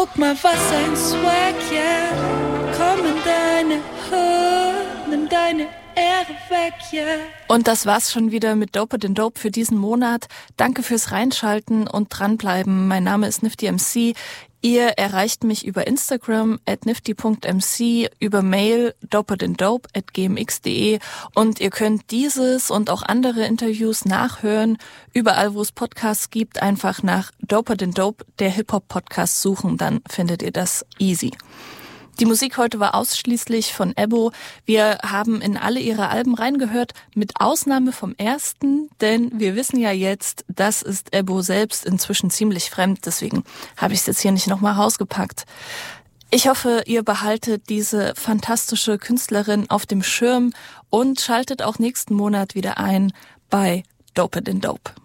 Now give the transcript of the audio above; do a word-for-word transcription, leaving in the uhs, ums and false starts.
Guck mal, was ein Swag, yeah. Komm in deine Hood, nimm deine Ehre weg, yeah. Und das war's schon wieder mit Doper than Dope für diesen Monat. Danke fürs Reinschalten und dranbleiben. Mein Name ist Nifty M C. Ihr erreicht mich über Instagram at nifty punkt m c, über Mail doperthandope at g m x punkt d e und ihr könnt dieses und auch andere Interviews nachhören. Überall, wo es Podcasts gibt, einfach nach Doper than Dope, der Hip-Hop-Podcast suchen, dann findet ihr das easy. Die Musik heute war ausschließlich von Ebo. Wir haben in alle ihre Alben reingehört, mit Ausnahme vom ersten, denn wir wissen ja jetzt, das ist Ebo selbst inzwischen ziemlich fremd, deswegen habe ich es jetzt hier nicht nochmal rausgepackt. Ich hoffe, ihr behaltet diese fantastische Künstlerin auf dem Schirm und schaltet auch nächsten Monat wieder ein bei Doper than Dope.